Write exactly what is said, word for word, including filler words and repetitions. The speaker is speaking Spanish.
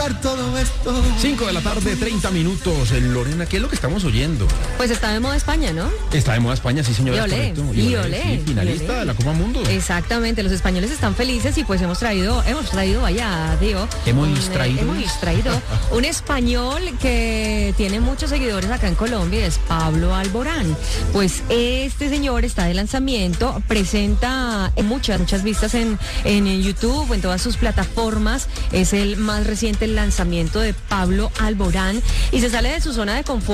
olvidar todo esto. cinco de la tarde, treinta minutos. El Lorena, ¿qué es lo que estamos oyendo? Pues está de moda España, ¿no? Está de moda España, sí, señora. Y olé, correcto. y olé, sí, finalista y olé. de la Copa Mundo. Exactamente, los españoles están felices y pues hemos traído, hemos traído, vaya, Diego. Hemos un, traído. Eh, hemos traído un español que tiene muchos seguidores acá en Colombia, es Pablo Alborán. Pues este señor está de lanzamiento, presenta muchas, muchas vistas en, en YouTube, en todas sus plataformas. Es el más reciente lanzamiento de Pablo Alborán y se sale de su zona de confort.